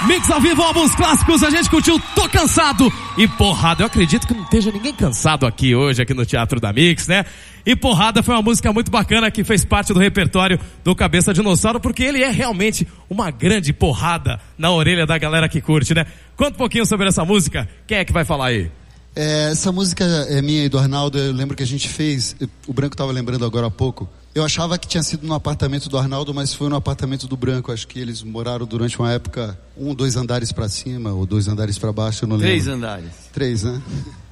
Mix ao vivo, álbuns clássicos, a gente curtiu Tô Cansado e Porrada. Eu acredito que não esteja ninguém cansado aqui hoje, aqui no Teatro da Mix, né? E Porrada foi uma música muito bacana que fez parte do repertório do Cabeça Dinossauro, porque ele é realmente uma grande porrada na orelha da galera que curte, né? Conta um pouquinho sobre essa música, quem é que vai falar aí? Essa música é minha e do Arnaldo, eu lembro que a gente fez, o Branco estava lembrando agora há pouco. Eu achava que tinha sido no apartamento do Arnaldo, mas foi no apartamento do Branco. Acho que eles moraram durante uma época 2 andares para cima ou 2 andares para baixo, eu não lembro. 3 andares. 3, né?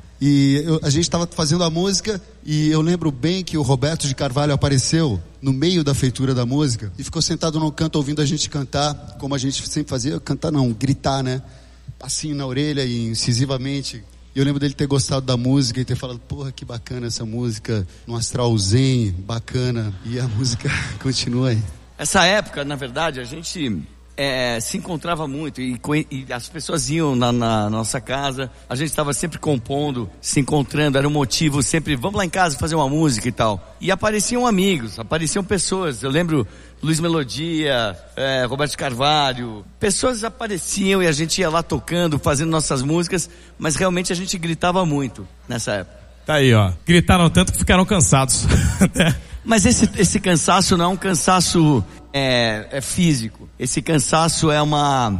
E a gente estava fazendo a música e eu lembro bem que o Roberto de Carvalho apareceu no meio da feitura da música e ficou sentado no canto ouvindo a gente cantar, como a gente sempre fazia, cantar não, gritar, né? Passinho na orelha e incisivamente. E eu lembro dele ter gostado da música e ter falado, porra, que bacana essa música, num astral zen, bacana. E a música continua aí. Essa época, na verdade, a gente se encontrava muito e as pessoas iam na nossa casa. A gente estava sempre compondo, se encontrando, era um motivo sempre, vamos lá em casa fazer uma música e tal. E apareciam amigos, apareciam pessoas. Eu lembro Luiz Melodia, Roberto Carvalho, pessoas apareciam e a gente ia lá tocando, fazendo nossas músicas, mas realmente a gente gritava muito nessa época. Tá aí, ó, gritaram tanto que ficaram cansados. Mas esse cansaço não é um cansaço físico, esse cansaço é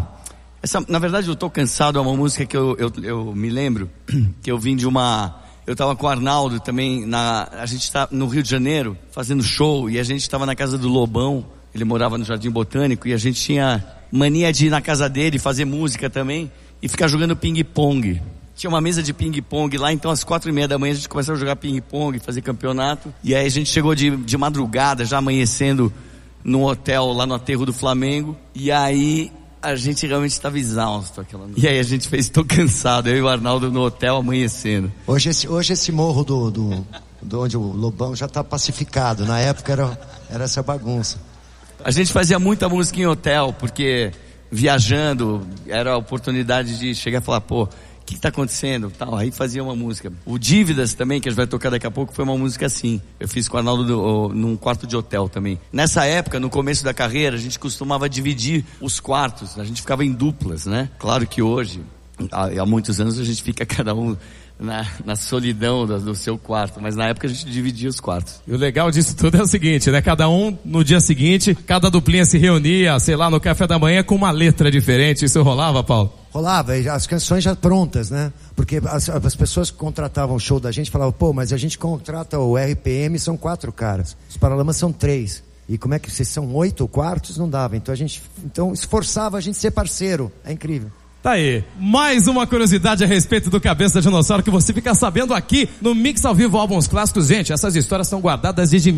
na verdade eu tô cansado, é uma música que eu me lembro, que eu vim de eu tava com o Arnaldo também, a gente tá no Rio de Janeiro, fazendo show, e a gente tava na casa do Lobão, ele morava no Jardim Botânico, e a gente tinha mania de ir na casa dele, fazer música também, e ficar jogando ping-pong. Tinha uma mesa de ping-pong lá, então às 4:30 da manhã a gente começava a jogar ping-pong, fazer campeonato, e aí a gente chegou de madrugada, já amanhecendo, num hotel lá no aterro do Flamengo, e aí a gente realmente estava exausto aquela noite. E aí a gente fez Tô Cansado, eu e o Arnaldo no hotel amanhecendo. Hoje esse morro do onde o Lobão já está pacificado. Na época era essa bagunça. A gente fazia muita música em hotel, porque viajando era a oportunidade de chegar e falar, pô, o que está acontecendo? Tal, aí fazia uma música. O Dívidas também, que a gente vai tocar daqui a pouco, foi uma música assim. Eu fiz com o Arnaldo num quarto de hotel também. Nessa época, no começo da carreira, a gente costumava dividir os quartos. A gente ficava em duplas, né? Claro que hoje, há muitos anos, a gente fica cada um na solidão do seu quarto, mas na época a gente dividia os quartos. E o legal disso tudo é o seguinte, né? Cada um, no dia seguinte, cada duplinha se reunia, sei lá, no café da manhã com uma letra diferente. Isso rolava, Paulo? Rolava, e as canções já prontas, né? Porque as pessoas que contratavam o show da gente falavam, pô, mas a gente contrata o RPM, são 4 caras. Os Paralamas são 3. E como é que vocês são 8 quartos? Não dava. Então a gente esforçava a gente ser parceiro. É incrível. Tá aí, mais uma curiosidade a respeito do Cabeça Dinossauro que você fica sabendo aqui no Mix ao Vivo Álbuns Clássicos. Gente, essas histórias são guardadas desde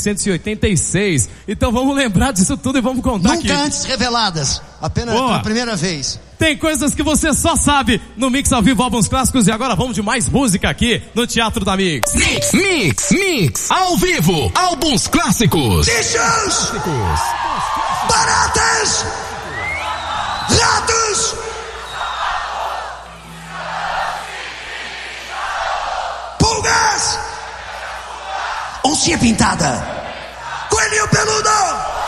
1986. Então vamos lembrar disso tudo e vamos contar aqui. Nunca antes reveladas, apenas pela primeira vez. Tem coisas que você só sabe no Mix ao Vivo Álbuns Clássicos. E agora vamos de mais música aqui no Teatro da Mix. Mix ao vivo, Álbuns Clássicos. Bichos! Baratas! Ratos! Pulgas! Oncinha pintada! Coelhinho peludo!